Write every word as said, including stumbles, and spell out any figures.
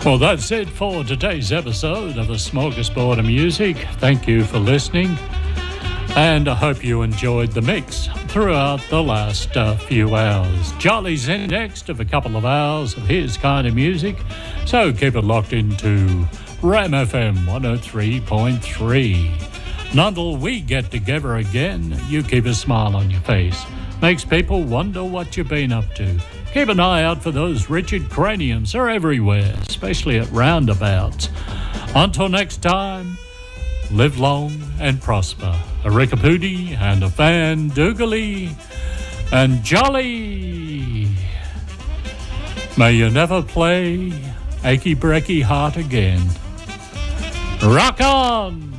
Well, that's it for today's episode of A Smorgasbord of Music. Thank you for listening, and I hope you enjoyed the mix throughout the last uh, few hours. Charlie's in next of a couple of hours of his kind of music, so keep it locked into Ram F M one oh three point three. And until we get together again, you keep a smile on your face. Makes people wonder what you've been up to. Keep an eye out for those Richard craniums. They're everywhere, especially at roundabouts. Until next time, live long and prosper. A Rickapooty and a Fan Doogly and Jolly. May you never play Achy Breaky Heart again. Rock on!